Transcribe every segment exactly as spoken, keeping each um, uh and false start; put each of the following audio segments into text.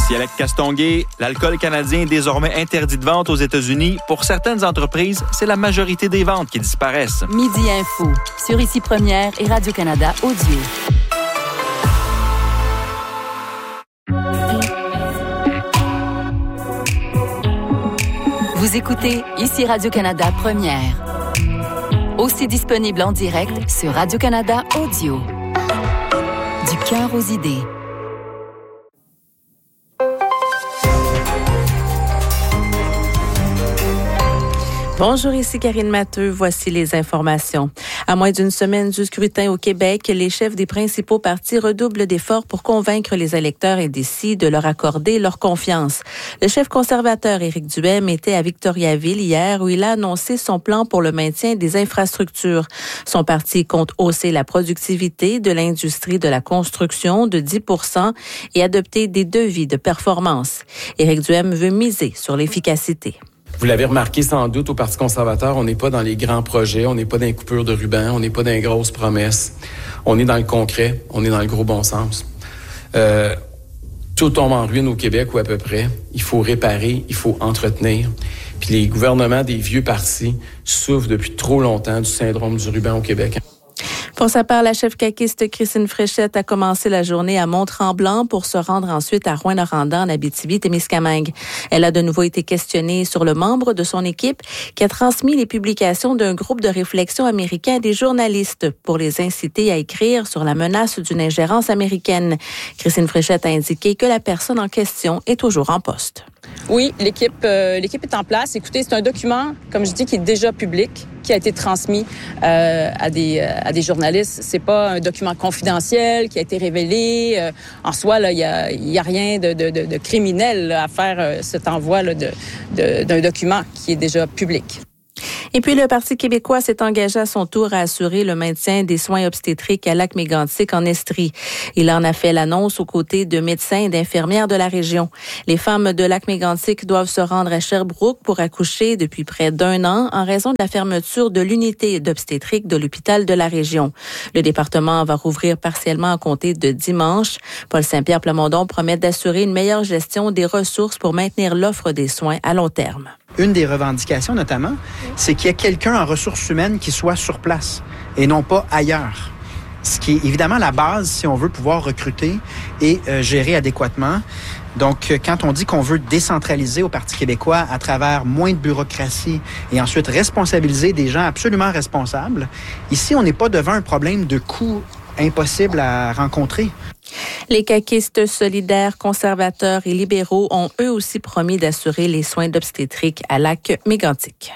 Ici Alex Castonguay. L'alcool canadien est désormais interdit de vente aux États-Unis. Pour certaines entreprises, c'est la majorité des ventes qui disparaissent. Midi Info, sur Ici Première et Radio-Canada Audio. Vous écoutez Ici Radio-Canada Première. Aussi disponible en direct sur Radio-Canada Audio. Du cœur aux idées. Bonjour, ici Karine Matteux. Voici les informations. À moins d'une semaine du scrutin au Québec, les chefs des principaux partis redoublent d'efforts pour convaincre les électeurs indécis de leur accorder leur confiance. Le chef conservateur Éric Duhem était à Victoriaville hier où il a annoncé son plan pour le maintien des infrastructures. Son parti compte hausser la productivité de l'industrie de la construction de dix pour cent et adopter des devis de performance. Éric Duhem veut miser sur l'efficacité. Vous l'avez remarqué sans doute au Parti conservateur, on n'est pas dans les grands projets, on n'est pas dans les coupures de ruban, on n'est pas dans les grosses promesses. On est dans le concret, on est dans le gros bon sens. Euh, tout tombe en ruine au Québec ou à peu près. Il faut réparer, il faut entretenir. Puis les gouvernements des vieux partis souffrent depuis trop longtemps du syndrome du ruban au Québec. Pour sa part, la chef caquiste Christine Fréchette a commencé la journée à Mont-Tremblant pour se rendre ensuite à Rouyn-Noranda en Abitibi-Témiscamingue. Elle a de nouveau été questionnée sur le membre de son équipe qui a transmis les publications d'un groupe de réflexion américain à des journalistes pour les inciter à écrire sur la menace d'une ingérence américaine. Christine Fréchette a indiqué que la personne en question est toujours en poste. Oui, l'équipe, euh, l'équipe est en place. Écoutez, c'est un document, comme je dis, qui est déjà public, qui a été transmis euh, à des euh, à des journalistes. C'est pas un document confidentiel qui a été révélé. Euh, en soi, là, il y a il y a rien de de, de, de criminel là, à faire euh, cet envoi là, de, de d'un document qui est déjà public. Et puis, le Parti québécois s'est engagé à son tour à assurer le maintien des soins obstétriques à Lac-Mégantic en Estrie. Il en a fait l'annonce aux côtés de médecins et d'infirmières de la région. Les femmes de Lac-Mégantic doivent se rendre à Sherbrooke pour accoucher depuis près d'un an en raison de la fermeture de l'unité d'obstétrique de l'hôpital de la région. Le département va rouvrir partiellement à compter de dimanche. Paul Saint-Pierre Plamondon promet d'assurer une meilleure gestion des ressources pour maintenir l'offre des soins à long terme. Une des revendications, notamment, c'est qu'il y ait quelqu'un en ressources humaines qui soit sur place et non pas ailleurs. Ce qui est évidemment la base si on veut pouvoir recruter et euh, gérer adéquatement. Donc, quand on dit qu'on veut décentraliser au Parti québécois à travers moins de bureaucratie et ensuite responsabiliser des gens absolument responsables, ici, on n'est pas devant un problème de coût impossible à rencontrer. Les caquistes solidaires, conservateurs et libéraux ont eux aussi promis d'assurer les soins d'obstétrique à Lac-Mégantic.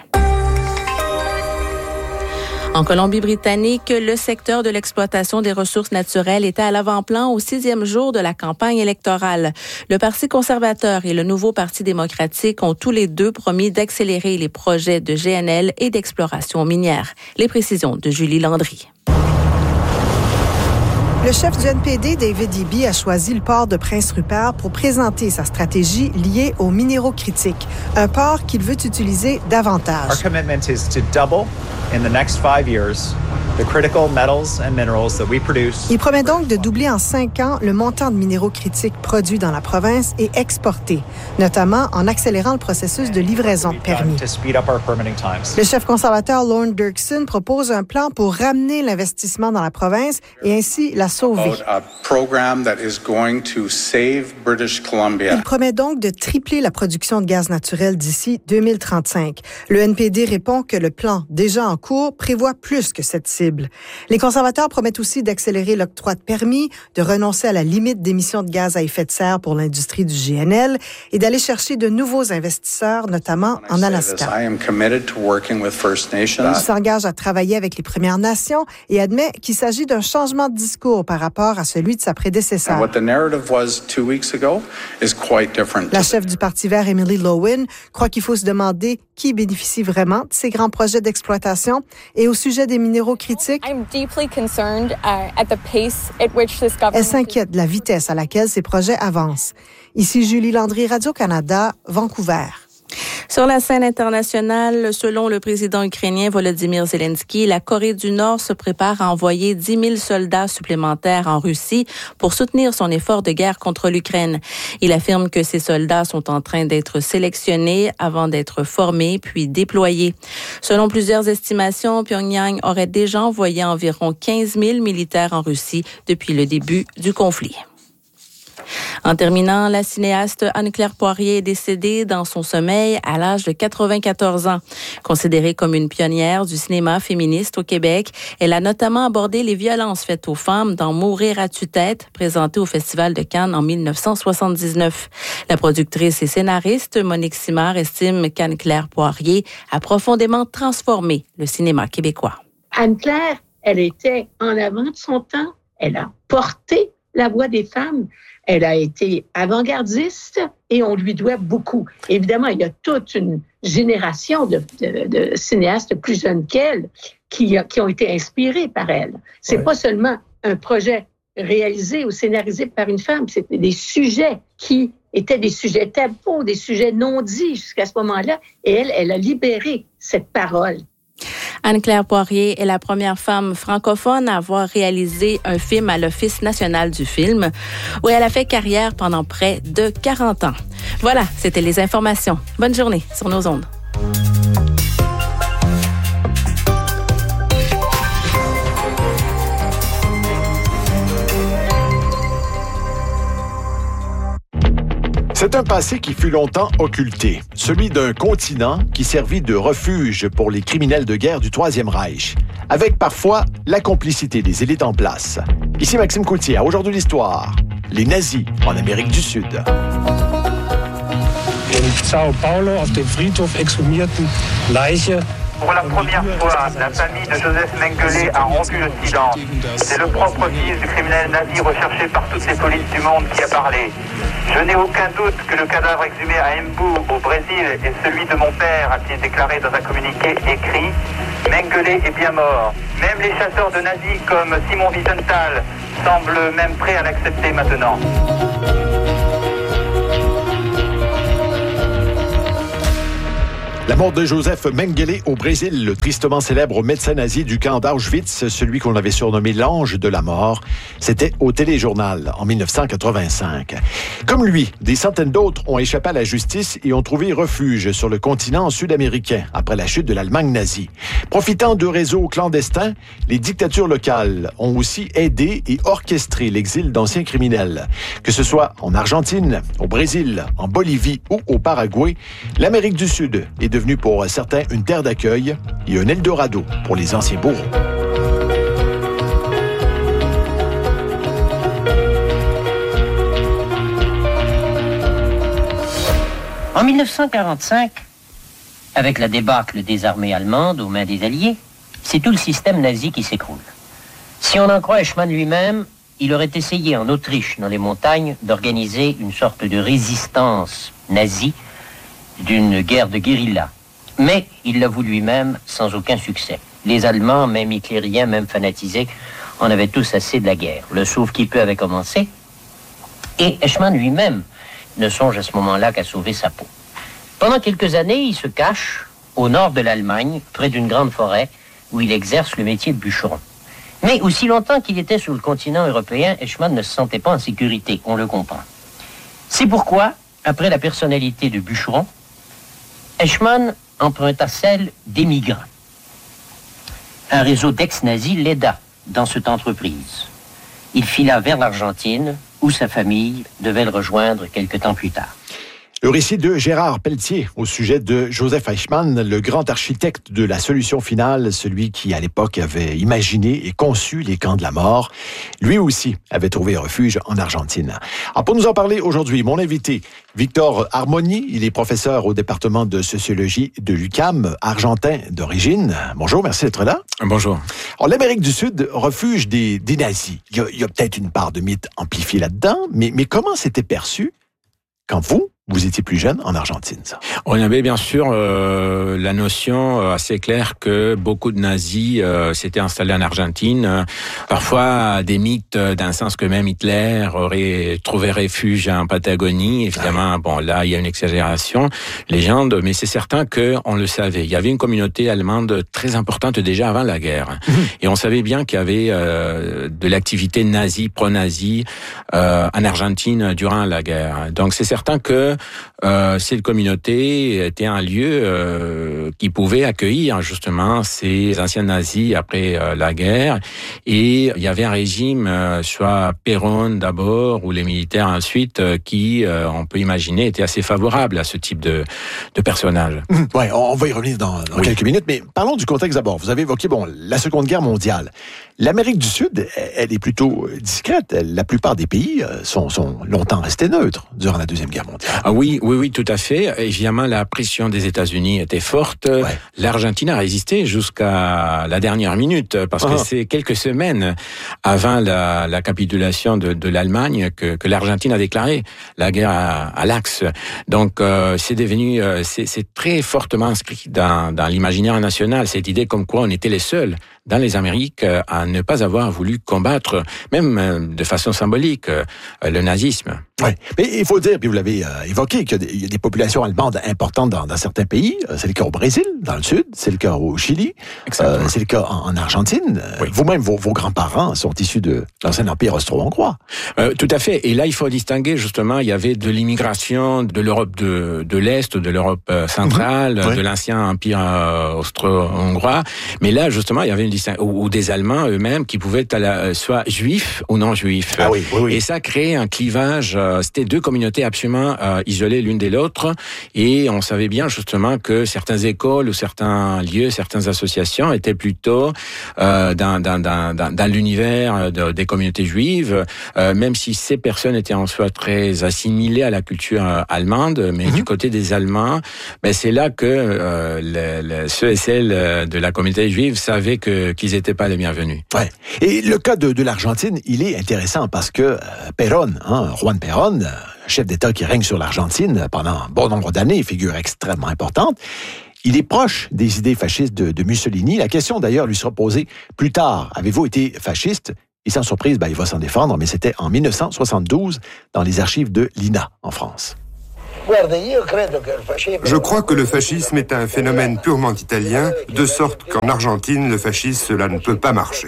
En Colombie-Britannique, le secteur de l'exploitation des ressources naturelles était à l'avant-plan au sixième jour de la campagne électorale. Le Parti conservateur et le nouveau Parti démocratique ont tous les deux promis d'accélérer les projets de G N L et d'exploration minière. Les précisions de Julie Landry. Le chef du N P D, David Eby, a choisi le port de Prince Rupert pour présenter sa stratégie liée aux minéraux critiques, un port qu'il veut utiliser davantage. Our commitment is to double in the next five years the critical metals and minerals that we produce. Il promet donc de doubler en cinq ans le montant de minéraux critiques produits dans la province et exportés, notamment en accélérant le processus de livraison de permis. Le chef conservateur Lorne Dirksen propose un plan pour ramener l'investissement dans la province et ainsi la sauver. Il promet donc de tripler la production de gaz naturel d'ici deux mille trente-cinq. Le N P D répond que le plan déjà en cours prévoit plus que cette cible. Les conservateurs promettent aussi d'accélérer l'octroi de permis, de renoncer à la limite d'émissions de gaz à effet de serre pour l'industrie du G N L et d'aller chercher de nouveaux investisseurs, notamment en Alaska. Il s'engage à travailler avec les Premières Nations et admet qu'il s'agit d'un changement de discours par rapport à celui de sa prédécesseur. La chef du Parti vert, Emily Lowen, croit qu'il faut se demander qui bénéficie vraiment de ces grands projets d'exploitation. Et au sujet des minéraux critiques, elle s'inquiète de la vitesse à laquelle ces projets avancent. Ici Julie Landry, Radio-Canada, Vancouver. Sur la scène internationale, selon le président ukrainien Volodymyr Zelensky, la Corée du Nord se prépare à envoyer dix mille soldats supplémentaires en Russie pour soutenir son effort de guerre contre l'Ukraine. Il affirme que ces soldats sont en train d'être sélectionnés avant d'être formés puis déployés. Selon plusieurs estimations, Pyongyang aurait déjà envoyé environ quinze mille militaires en Russie depuis le début du conflit. En terminant, la cinéaste Anne-Claire Poirier est décédée dans son sommeil à l'âge de quatre-vingt-quatorze ans. Considérée comme une pionnière du cinéma féministe au Québec, elle a notamment abordé les violences faites aux femmes dans Mourir à tue-tête, présenté au Festival de Cannes en dix-neuf cent soixante-dix-neuf. La productrice et scénariste Monique Simard estime qu'Anne-Claire Poirier a profondément transformé le cinéma québécois. Anne-Claire, elle était en avant de son temps, elle a porté la voix des femmes. Elle a été avant-gardiste et on lui doit beaucoup. Évidemment, il y a toute une génération de, de, de cinéastes plus jeunes qu'elle qui, qui ont été inspirés par elle. C'est ouais. pas seulement un projet réalisé ou scénarisé par une femme, c'était des sujets qui étaient des sujets tabous, des sujets non dits jusqu'à ce moment-là. Et elle, elle a libéré cette parole. Anne-Claire Poirier est la première femme francophone à avoir réalisé un film à l'Office national du film, où elle a fait carrière pendant près de quarante ans. Voilà, c'était les informations. Bonne journée sur nos ondes. C'est un passé qui fut longtemps occulté, celui d'un continent qui servit de refuge pour les criminels de guerre du Troisième Reich, avec parfois la complicité des élites en place. Ici Maxime Coutier, à Aujourd'hui l'Histoire, les nazis en Amérique du Sud. In Sao Paulo, auf dem Friedhof exhumierten Leiche. Pour la première fois, la famille de Joseph Mengele a rompu le silence. C'est le propre fils du criminel nazi recherché par toutes les polices du monde qui a parlé. Je n'ai aucun doute que le cadavre exhumé à Embu, au Brésil, est celui de mon père, a-t-il déclaré dans un communiqué écrit. Mengele est bien mort. Même les chasseurs de nazis comme Simon Wiesenthal semblent même prêts à l'accepter maintenant. La mort de Joseph Mengele au Brésil, le tristement célèbre médecin nazi du camp d'Auschwitz, celui qu'on avait surnommé l'ange de la mort, c'était au Téléjournal en dix-neuf cent quatre-vingt-cinq. Comme lui, des centaines d'autres ont échappé à la justice et ont trouvé refuge sur le continent sud-américain après la chute de l'Allemagne nazie. Profitant de réseaux clandestins, les dictatures locales ont aussi aidé et orchestré l'exil d'anciens criminels. Que ce soit en Argentine, au Brésil, en Bolivie ou au Paraguay, l'Amérique du Sud est devenue pour certains une terre d'accueil et un Eldorado pour les anciens bourreaux. En dix-neuf cent quarante-cinq, avec la débâcle des armées allemandes aux mains des Alliés, c'est tout le système nazi qui s'écroule. Si on en croit Eichmann lui-même, il aurait essayé en Autriche, dans les montagnes, d'organiser une sorte de résistance nazie d'une guerre de guérilla. Mais il l'avoue lui-même sans aucun succès. Les Allemands, même hitlériens, même fanatisés, en avaient tous assez de la guerre. Le sauve-qui-peut avait commencé. Et Eichmann lui-même ne songe à ce moment-là qu'à sauver sa peau. Pendant quelques années, il se cache au nord de l'Allemagne, près d'une grande forêt, où il exerce le métier de bûcheron. Mais aussi longtemps qu'il était sur le continent européen, Eichmann ne se sentait pas en sécurité, on le comprend. C'est pourquoi, après la personnalité de bûcheron, Eichmann emprunta celle d'émigrants. Un réseau d'ex-nazis l'aida dans cette entreprise. Il fila vers l'Argentine, où sa famille devait le rejoindre quelque temps plus tard. Le récit de Gérard Pelletier au sujet de Joseph Eichmann, le grand architecte de la solution finale, celui qui à l'époque avait imaginé et conçu les camps de la mort. Lui aussi avait trouvé refuge en Argentine. Alors pour nous en parler aujourd'hui, mon invité, Victor Harmony, il est professeur au département de sociologie de l'U Q A M, argentin d'origine. Bonjour, merci d'être là. Bonjour. Alors l'Amérique du Sud, refuge des, des nazis. Il y a, il y a peut-être une part de mythe amplifiée là-dedans, mais, mais comment c'était perçu quand vous, Vous étiez plus jeune en Argentine, ça. On avait bien sûr euh, la notion assez claire que beaucoup de nazis euh, s'étaient installés en Argentine. Parfois, des mythes d'un sens que même Hitler aurait trouvé refuge en Patagonie. Évidemment, bon, là, il y a une exagération, légende, mais c'est certain qu'on le savait. Il y avait une communauté allemande très importante déjà avant la guerre. Mmh. Et on savait bien qu'il y avait euh, de l'activité nazie, pro-nazie, euh, en Argentine durant la guerre. Donc, c'est certain que Euh, cette communauté était un lieu euh, qui pouvait accueillir justement ces anciens nazis après euh, la guerre. Et il y avait un régime, euh, soit Perón d'abord ou les militaires ensuite, euh, qui, euh, on peut imaginer, était assez favorable à ce type de, de personnage. Mmh, ouais, on va y revenir dans, dans oui. quelques minutes, mais parlons du contexte d'abord. Vous avez évoqué bon la Seconde Guerre mondiale. L'Amérique du Sud, elle est plutôt discrète. La plupart des pays sont, sont longtemps restés neutres durant la Deuxième Guerre mondiale. Ah oui, oui, oui, tout à fait. Évidemment, la pression des États-Unis était forte. Ouais. L'Argentine a résisté jusqu'à la dernière minute, parce que ah. c'est quelques semaines avant la, la capitulation de, de l'Allemagne que, que l'Argentine a déclaré la guerre à, à l'Axe. Donc, euh, c'est devenu, euh, c'est, c'est très fortement inscrit dans, dans l'imaginaire national, cette idée comme quoi on était les seuls dans les Amériques à ne pas avoir voulu combattre, même de façon symbolique, le nazisme. Oui, mais il faut dire, puis vous l'avez euh, évoqué, qu'il y a des populations allemandes importantes dans, dans certains pays. C'est le cas au Brésil, dans le sud, c'est le cas au Chili, euh, c'est le cas en, en Argentine. Oui. Vous-même, vos, vos grands-parents sont issus de l'ancien empire austro-hongrois. Euh, tout à fait. Et là, il faut distinguer, justement, il y avait de l'immigration de l'Europe de, de l'Est, de l'Europe centrale, mmh. oui. de l'ancien empire austro-hongrois. Mais là, justement, il y avait une distinction, ou, ou des Allemands eux-mêmes qui pouvaient être à la, soit juifs ou non juifs. Ah oui, oui, oui. Et ça créait un clivage. C'était deux communautés absolument euh, isolées l'une de l'autre, et on savait bien justement que certaines écoles ou certains lieux, certaines associations étaient plutôt euh, dans, dans, dans, dans, dans l'univers de, des communautés juives, euh, même si ces personnes étaient en soi très assimilées à la culture euh, allemande, mais mm-hmm. du côté des Allemands, ben c'est là que euh, le, le, ceux et celles de la communauté juive savaient que qu'ils n'étaient pas les bienvenus. Ouais. Et le cas de, de l'Argentine, il est intéressant parce que euh, Perón, hein, Juan Perón, chef d'État qui règne sur l'Argentine pendant un bon nombre d'années, figure extrêmement importante, il est proche des idées fascistes de, de Mussolini. La question d'ailleurs lui sera posée plus tard. Avez-vous été fasciste? Et sans surprise, ben, il va s'en défendre, mais c'était en dix-neuf cent soixante-douze dans les archives de l'I N A en France. Je crois que le fascisme est un phénomène purement italien, de sorte qu'en Argentine, le fascisme, cela ne peut pas marcher.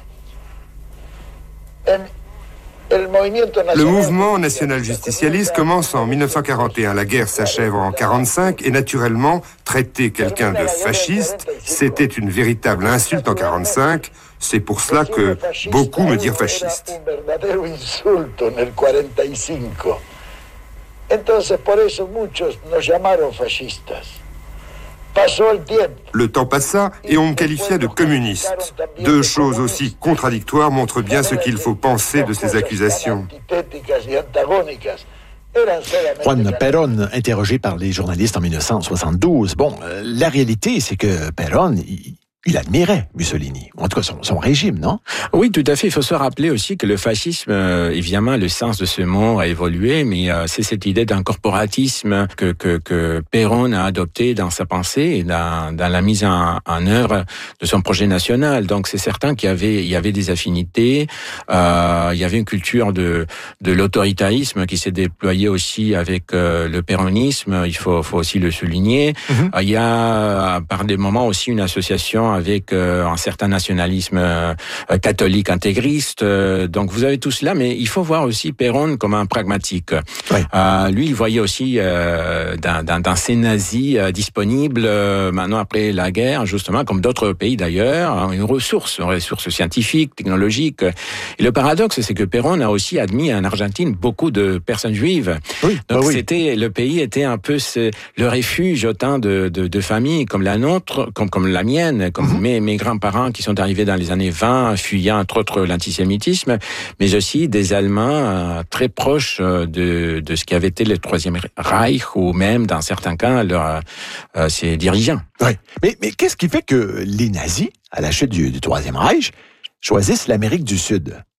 Le mouvement national-justicialiste commence en dix-neuf cent quarante et un. La guerre s'achève en quarante-cinq et naturellement, traiter quelqu'un de fasciste, c'était une véritable insulte en quarante-cinq. C'est pour cela que beaucoup me dirent fasciste. Le temps passa et on me qualifia de communiste. Deux choses aussi contradictoires montrent bien ce qu'il faut penser de ces accusations. Juan Perón, interrogé par les journalistes en dix-neuf cent soixante-douze. Bon, euh, la réalité, c'est que Perón, il, il admirait Mussolini, en tout cas son, son régime, non? Oui, tout à fait. Il faut se rappeler aussi que le fascisme, euh, évidemment, le sens de ce mot a évolué, mais euh, c'est cette idée d'un corporatisme que, que, que Perón a adopté dans sa pensée et dans, dans la mise en, en œuvre de son projet national. Donc c'est certain qu'il y avait, il y avait des affinités, euh, il y avait une culture de, de l'autoritarisme qui s'est déployée aussi avec euh, le péronisme, il faut, faut aussi le souligner. Mm-hmm. Il y a par des moments aussi une association avec euh, un certain nationalisme euh, catholique intégriste. Euh, donc vous avez tout cela, mais il faut voir aussi Perón comme un pragmatique. Oui. Euh, lui, il voyait aussi euh, dans, dans, dans ces nazis euh, disponibles euh, maintenant après la guerre, justement, comme d'autres pays d'ailleurs, une ressource, une ressource scientifique, technologique. Et le paradoxe, c'est que Perón a aussi admis en Argentine beaucoup de personnes juives. Oui, donc bah oui. c'était le pays était un peu ce, le refuge autant de, de, de familles comme la nôtre, comme, comme la mienne, comme mmh. mes, mes grands-parents qui sont arrivés dans les années vingt, fuyant entre autres l'antisémitisme, mais aussi des Allemands euh, très proches de, de ce qui avait été le Troisième Reich, ou même, dans certains cas, leur, euh, ses dirigeants. Oui, mais, mais qu'est-ce qui fait que les nazis, à la chute du, du Troisième Reich, choisissent l'Amérique du Sud?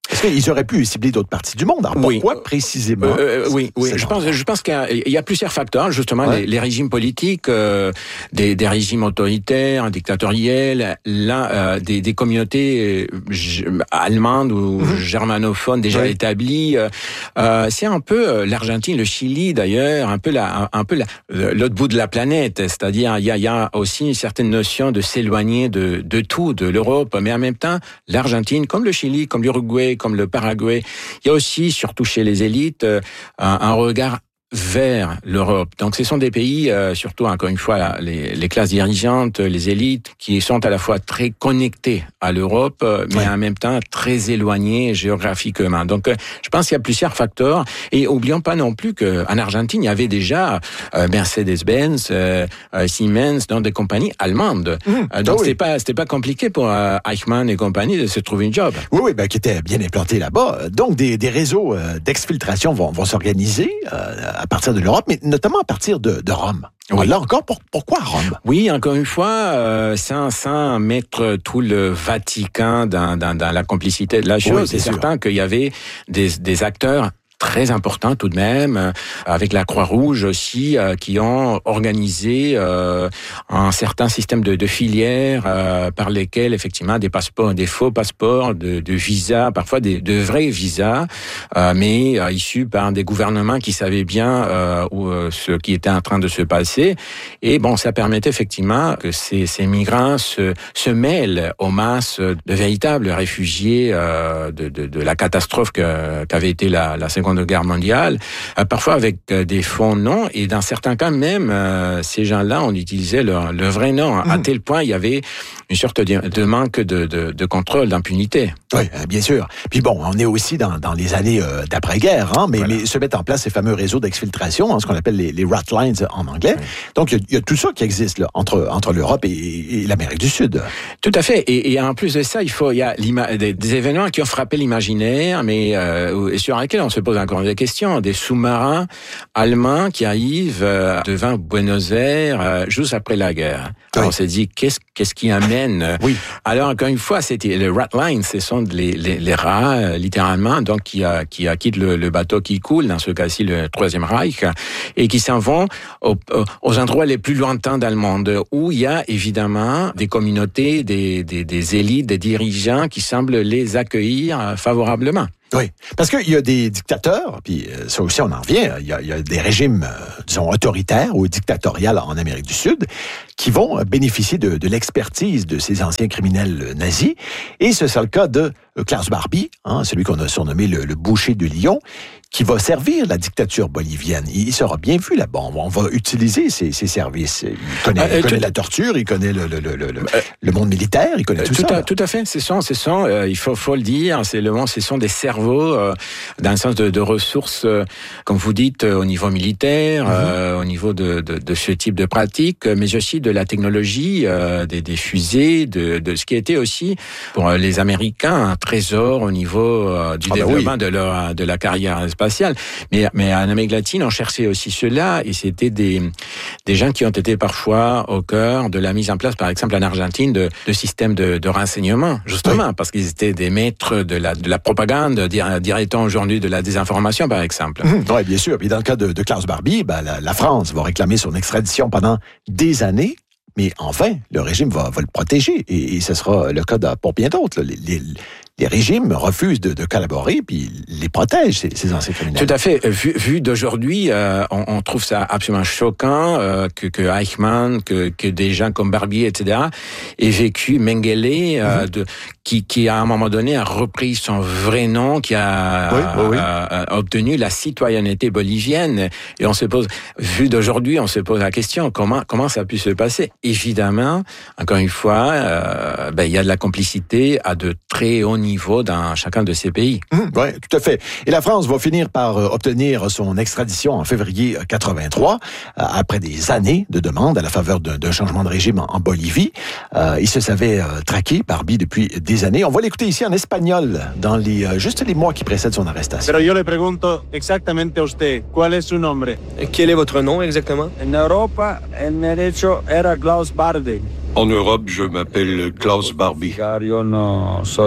Est-ce qu'ils auraient pu cibler d'autres parties du monde? Alors, pourquoi oui. précisément? euh, Oui, oui. Je pense, je pense qu'il y a, il y a plusieurs facteurs. Justement, ouais. les, les régimes politiques, euh, des, des régimes autoritaires, dictatoriels, là, euh, des, des communautés euh, allemandes ou mmh. germanophones déjà ouais. établies. Euh, c'est un peu euh, l'Argentine, le Chili d'ailleurs, un peu la, un peu la, l'autre bout de la planète. C'est-à-dire, il y a, il y a aussi une certaine notion de s'éloigner de, de tout, de l'Europe, mais en même temps, l'Argentine, comme le Chili, comme l'Uruguay, comme le Paraguay, il y a aussi, surtout chez les élites, un, un regard vers l'Europe. Donc, ce sont des pays, euh, surtout encore une fois, les, les classes dirigeantes, les élites, qui sont à la fois très connectées à l'Europe, mais ouais. en même temps très éloignées géographiquement. Donc, euh, je pense qu'il y a plusieurs facteurs. Et oublions pas non plus qu'en Argentine, il y avait déjà euh, Mercedes-Benz, euh, Siemens, dans des compagnies allemandes. Mmh, euh, donc, ah oui. c'était pas c'était pas compliqué pour euh, Eichmann et compagnie de se trouver une job. Oui, oui, ben, qui étaient bien implantés là-bas. Donc, des, des réseaux euh, d'exfiltration vont, vont s'organiser. Euh, à partir de l'Europe, mais notamment à partir de, de Rome. Oui. Là encore, pour, pourquoi Rome? Oui, encore une fois, euh, sans, sans mettre tout le Vatican dans, dans, dans la complicité de la chose, oui, c'est, c'est certain qu'il y avait des, des acteurs très important tout de même, euh, avec la Croix-Rouge aussi, euh, qui ont organisé euh, un certain système de, de filières euh, par lesquelles effectivement des passeports, des faux passeports, de, de visas, parfois des, de vrais visas, euh, mais euh, issus par des gouvernements qui savaient bien euh, où, euh, ce qui était en train de se passer. Et bon, ça permettait effectivement que ces, ces migrants se, se mêlent aux masses de véritables réfugiés euh, de, de, de la catastrophe que, qu'avait été la, la Seconde Guerre mondiale, euh, parfois avec euh, des faux noms, et dans certains cas même, euh, ces gens-là, on utilisait leur, leur vrai nom, mmh. à tel point il y avait une sorte de, de manque de, de, de contrôle, d'impunité. Oui, bien sûr. Puis bon, on est aussi dans, dans les années euh, d'après-guerre, hein, mais, voilà. mais se mettent en place ces fameux réseaux d'exfiltration, hein, ce qu'on appelle les, les rat lines en anglais. Oui. Donc, il y, y a tout ça qui existe là, entre, entre l'Europe et, et l'Amérique du Sud. Tout à fait. Et, et en plus de ça, il faut, il y a des, des événements qui ont frappé l'imaginaire, mais euh, sur lesquels on se pose encore des questions. Des sous-marins allemands qui arrivent euh, devant Buenos Aires euh, juste après la guerre. Oui. On s'est dit, qu'est-ce, qu'est-ce qui amène? Oui. Alors, encore une fois, c'était les rat lines, ce sont les, les, les rats, euh, littéralement, donc qui, a, qui a, quittent le, le bateau qui coule, dans ce cas-ci le Troisième Reich, et qui s'en vont aux, aux endroits les plus lointains dans le monde, où il y a évidemment des communautés, des, des, des élites, des dirigeants qui semblent les accueillir favorablement. Oui, parce qu'il y a des dictateurs, puis ça aussi on en revient, il y a, il y a des régimes, euh, disons, autoritaires ou dictatoriales en Amérique du Sud qui vont bénéficier de, de l'expertise de ces anciens criminels nazis. Et ce sera le cas de Klaus Barbie, hein, celui qu'on a surnommé le, le boucher de Lyon, qui va servir la dictature bolivienne. Il sera bien vu là-bas. On va utiliser ses, ses services. Il connaît, euh, il connaît tout, la torture, il connaît le, le, le, le, euh, le monde militaire, il connaît tout, tout ça. À, tout à fait. Ce sont, ce sont euh, il faut, faut le dire, c'est le ce sont des cerveaux euh, dans le sens de, de ressources, euh, comme vous dites, euh, au niveau militaire, mm-hmm. euh, au niveau de, de, de ce type de pratique, mais aussi de la technologie, euh, des, des fusées, de, de ce qui était aussi pour les Américains un trésor au niveau euh, du ah développement bah oui. de leur de la carrière spatiale. Mais, mais en Amérique latine, on cherchait aussi cela, et c'était des, des gens qui ont été parfois au cœur de la mise en place, par exemple en Argentine, de, de systèmes de, de renseignement, justement, oui. parce qu'ils étaient des maîtres de la, de la propagande, dirait-on aujourd'hui de la désinformation, par exemple. Mmh, oui, bien sûr. Puis dans le cas de, de Klaus Barbie, ben, la, la France va réclamer son extradition pendant des années. Mais enfin, le régime va, va le protéger, et, et ce sera le cas de, pour bien d'autres. Les, les, les régimes refusent de, de collaborer, puis les protègent, ces, ces anciens criminels. Tout à fait. Vu, vu d'aujourd'hui, euh, on, on trouve ça absolument choquant euh, que, que Eichmann, que, que des gens comme Barbie, et cetera, aient vécu Mengele, euh, mm-hmm. de, qui, qui à un moment donné a repris son vrai nom, qui a, oui, oui, oui. a, a obtenu la citoyenneté bolivienne. Et on se pose, vu d'aujourd'hui, on se pose la question, comment, comment ça a pu se passer? Évidemment, encore une fois, euh, ben, il y a de la complicité à de très hauts niveau dans chacun de ces pays. Mmh, oui, tout à fait. Et la France va finir par euh, obtenir son extradition en février quatre-vingt-trois, euh, après des années de demandes à la faveur d'un, d'un changement de régime en, en Bolivie. Euh, il se savait euh, traqué, Barbie, depuis des années. On va l'écouter ici en espagnol, dans les euh, juste les mois qui précèdent son arrestation. Pero yo le pregunto exactamente a usted, ¿cuál es su nombre? Quel est votre nom exactement? En Europa, el derecho era Klaus Barbie. En Europe, je m'appelle Klaus Barbie. Yo no soy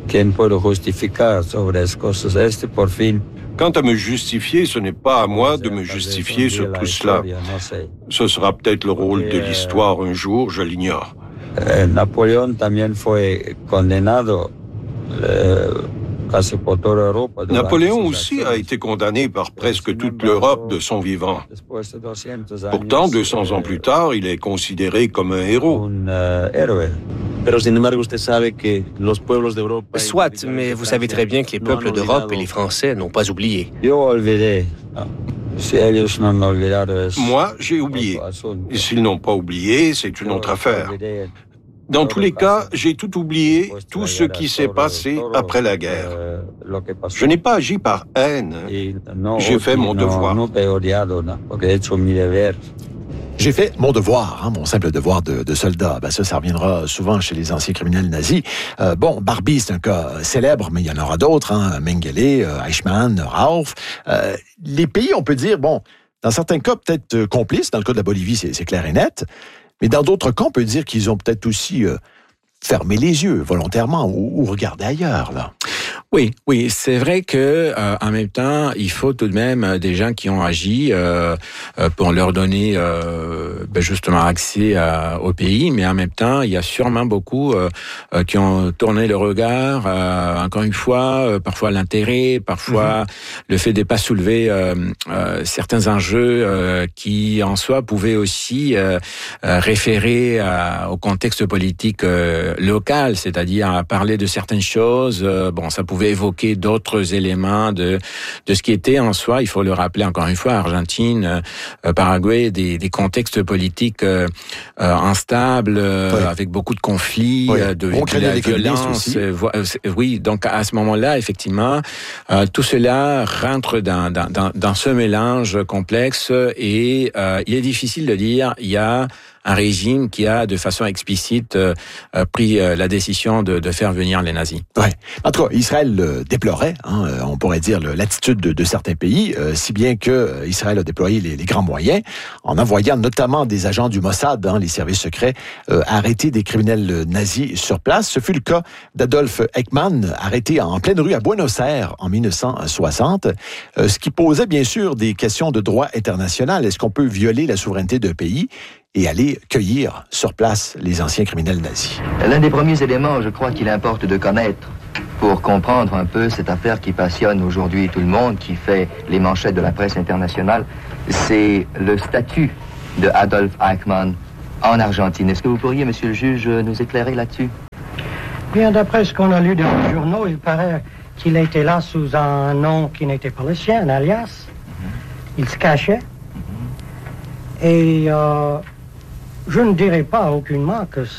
Quant à me justifier, ce n'est pas à moi de me justifier sur tout cela. Ce sera peut-être le rôle de l'histoire un jour, je l'ignore. Napoléon también fue condenado. Napoléon aussi a été condamné par presque toute l'Europe de son vivant. Pourtant, deux cents ans plus tard, il est considéré comme un héros. Soit, mais vous savez très bien que les peuples d'Europe et les Français n'ont pas oublié. Moi, j'ai oublié. Et s'ils n'ont pas oublié, c'est une autre affaire. Dans tous les cas, j'ai tout oublié, tout ce qui s'est passé après la guerre. Je n'ai pas agi par haine. J'ai fait mon devoir. J'ai fait mon devoir, hein, mon simple devoir de, de soldat. Ben ça, ça reviendra souvent chez les anciens criminels nazis. Euh, bon, Barbie, c'est un cas célèbre, mais il y en aura d'autres. Hein, Mengele, euh, Eichmann, Rauf. Euh, les pays, on peut dire, bon, dans certains cas, peut-être euh, complices. Dans le cas de la Bolivie, c'est, c'est clair et net. Mais dans d'autres cas, on peut dire qu'ils ont peut-être aussi euh, fermé les yeux volontairement ou, ou regardé ailleurs, là. Oui, oui, c'est vrai que euh, en même temps, il faut tout de même des gens qui ont agi euh, euh, pour leur donner euh, ben justement accès à, au pays, mais en même temps, il y a sûrement beaucoup euh, euh, qui ont tourné le regard. Euh, encore une fois, euh, parfois l'intérêt, parfois mm-hmm. le fait de pas soulever euh, euh, certains enjeux euh, qui en soi pouvaient aussi euh, euh, référer à, au contexte politique euh, local, c'est-à-dire à parler de certaines choses. Euh, bon, ça pouvait évoquer d'autres éléments de de ce qui était en soi, il faut le rappeler encore une fois, Argentine, euh, Paraguay, des, des contextes politiques euh, euh, instables, euh, oui. avec beaucoup de conflits, oui. euh, de, de la violence. Euh, oui, donc à ce moment-là, effectivement, euh, tout cela rentre dans, dans, dans, dans ce mélange complexe et euh, il est difficile de dire, il y a un régime qui a, de façon explicite, euh, pris euh, la décision de, de faire venir les nazis. Ouais. En tout cas, Israël euh, déplorait, hein, on pourrait dire, le, l'attitude de, de certains pays, euh, si bien que euh, Israël a déployé les, les grands moyens, en envoyant notamment des agents du Mossad, hein, les services secrets, euh, arrêter des criminels nazis sur place. Ce fut le cas d'Adolf Eichmann, arrêté en pleine rue à Buenos Aires en dix-neuf cent soixante, euh, ce qui posait bien sûr des questions de droit international. Est-ce qu'on peut violer la souveraineté d'un pays et aller cueillir sur place les anciens criminels nazis? L'un des premiers éléments, je crois qu'il importe de connaître pour comprendre un peu cette affaire qui passionne aujourd'hui tout le monde, qui fait les manchettes de la presse internationale, c'est le statut de Adolf Eichmann en Argentine. Est-ce que vous pourriez, monsieur le juge, nous éclairer là-dessus? Bien, d'après ce qu'on a lu dans les journaux, il paraît qu'il était là sous un nom qui n'était pas le sien, un alias. Il se cachait. Et euh, je ne dirais pas aucunement que